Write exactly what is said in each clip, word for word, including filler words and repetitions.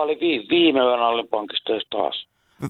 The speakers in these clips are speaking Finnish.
mä olin vi- viime yönä olin pankissa töissä taas.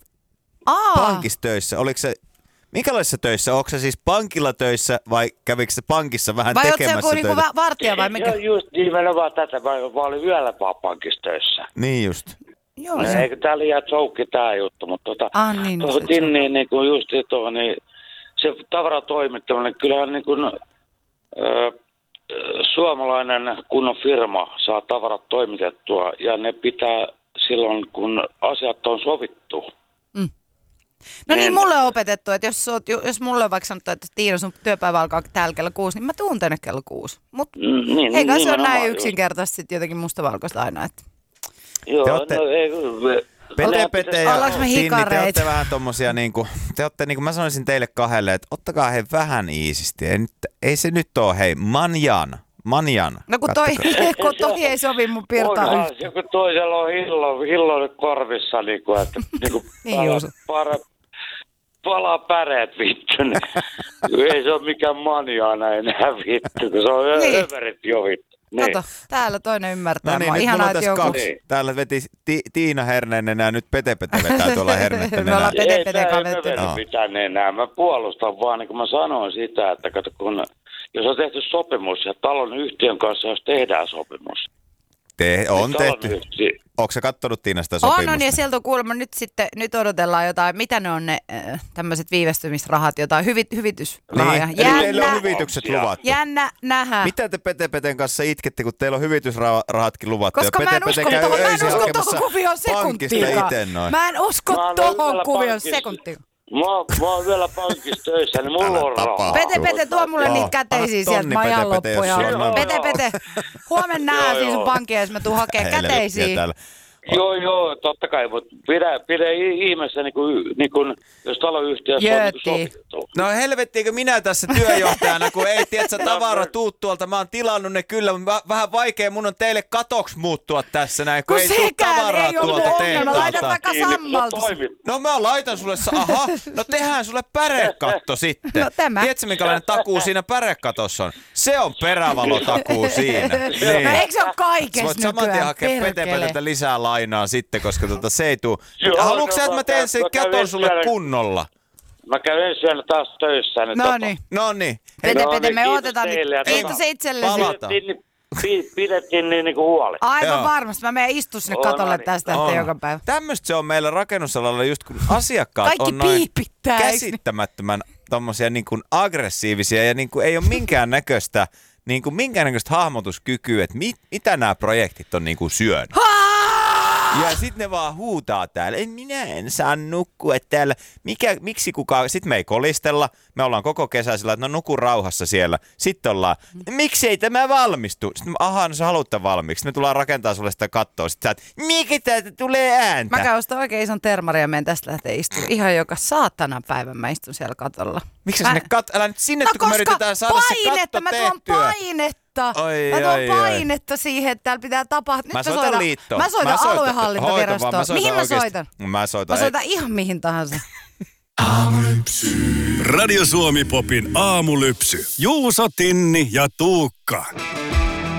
Aa. Pankissa töissä, oliko se... Minkälaisissa töissä? Onko se siis pankilla töissä vai kävikö se pankissa vähän vai tekemässä töitä? Vai ootko töitä? niinku vartija vai mikä? Joo, just nimenomaan tätä. Mä, mä olin yöllä vaan pankissa töissä. Niin just. Joo, se... Eikö tää liian joukki tää juttu, mutta tota... Ah, niin, no, tuohon tinniin niin kuin just tuohon, niin se tavaratoimittaminen, kyllähän niin kuin... Öö, suomalainen kunnon firma saa tavarat toimitettua ja ne pitää silloin, kun asiat on sovittu. Mm. No niin, mulle on opetettu, että jos, oot, jos mulle on vaikka sanottu, että Tiina, sun työpäivä alkaa täällä kello kuusi, niin mä tuun tänne kello kuusi. Mutta mm, niin, eikä niin, se ole näin just. yksinkertaisesti sitten jotenkin mustavalkoista aina. Että... Joo, te olette... no ei... Pete, Pete ja Tinni, te olette vähän tommosia niinku, te olette niinku, mä sanoisin teille kahdelle, että ottakaa hei vähän iisisti. Ei, nyt, ei se nyt oo hei, manjan, manjan. No kun toi, kun toi ei sovi mun pirtaan yhtään. Joku toisella on hillo, hillo korvissa, niinku, että niinku niin pala, palaa päreet vittu. Niin. Ei se ole mikään manjana enää vittu, kun se on niin. överit jo vittu. Niin. Kato, täällä toinen ymmärtää. No niin, nyt ihanaa, mulla on tässä joku... kaksi. Täällä veti ti- Tiina Herneinen ja nyt Pete Pete vetää tuolla Herneinen. Me ollaan Pete Pete kavettu. Ei mä mitään enää. Mä puolustan vaan, niin kuin mä sanoin sitä, että kato, kun, jos on tehty sopimus ja talon yhtiön kanssa, jos tehdään sopimus. Te, on tehty. Yhtiö... Onko sä kattonut Tiina sitä sopimusta? On, on ja sieltä on kuulemma nyt sitten, nyt odotellaan jotain, mitä ne on ne äh, tämmöiset viivästymisrahat, jotain hyvit, hyvitysrahoja. Niin, jännä, teille on hyvitykset luvattu. Jännä nähdä. Mitä te Pete Peten kanssa itkette, kun teillä on hyvitysrahatkin luvattu? Koska ja mä en Pete usko tohon, mä en usko tohon kuvioon sekuntiikaan. Mä en usko tohon kuvioon sekuntikaan. Mä, mä oon vielä pankissa töissä, niin mulla on rahaa. Pete, Pete, tuo mulle niitä käteisiä sieltä, mä ajan loppuja. Pete, Pete, huomenna nähdään siinä sun pankkia, jos mä tuun hakemaan käteisiä. Joo, joo, totta kai, mutta pidä, pidä ihmeessä, niin kuin, niin kuin, jos taloyhtiössä on niin sovittu. No helvettiinkö minä tässä työjohtajana, kun ei tiedä, tavara tuu tuolta. Mä oon tilannut ne kyllä, mutta vähän vaikea mun on teille katoksi muuttua tässä näin, kun, kun ei tuu tavaraa ei tuolta teiltä. Laitat vaikka sammaltus. No mä laitan sulle, aha, no tehdään sulle pärekatto sitten. No tämä. Tiedätkö minkälainen takuu siinä pärekatossa on? Se on perävalotakuu siinä. Niin. No eikö se ole kaikessa voit saman tien hakea Pete lisää lainaa sitten, koska tota se ei tuu. Haluatko sä, että mä teen sen katon sulle kunnolla? Mä käyn ensi yönä taas töissä. No niin. No niin. Pete, Pete, me otetaan nyt. Kiitos itsellesi. Palataan. Pidettiin niin niinku huoli. Aivan varmasti. Mä menen istu sinne katolle tästä että joka päivä. Tämmöistä se on meillä rakennusalalla just kun asiakkaat kaikki on noin piipittää, käsittämättömän tommosia niin kuin aggressiivisia ja niin kuin ei ole minkään näköistä niin kuin minkäännäköistä hahmotuskykyä, että mit, mitä nämä projektit on niin kuin syönyt. Ja sitten ne vaan huutaa täällä, en minä en saa nukkua täällä. Mikä, miksi kukaan, sitten me ei kolistella, me ollaan koko kesä sillä, että no nuku rauhassa siellä. Sitten ollaan, miksi ei tämä valmistu? Sitten aha, no sä haluat tämän valmiiksi. Me tullaan rakentaa sulle sitä kattoa. Sitten sä, että mikä täältä tulee ääntä? Mä käyn ostaa oikein ison termarin ja menen tästä lähtee istumaan. Ihan joka saatana päivän mä istun siellä katolla. Miksi mä... sinne kat... Älä nyt sinne, no, kun me yritetään saada painetta, se katto mä tehtyä. tuon painetta. Oi, mä tuon oi, painetta oi. siihen, että täällä pitää tapahtua. Mä soitan liittoon. Mä soitan aluehallintovirastoon. Mihin mä soitan? Mä soitan. Mä soitan ihan mihin tahansa. Aamulypsy. Radio Suomi Popin aamulypsy. Juuso, Tinni ja Tuukka.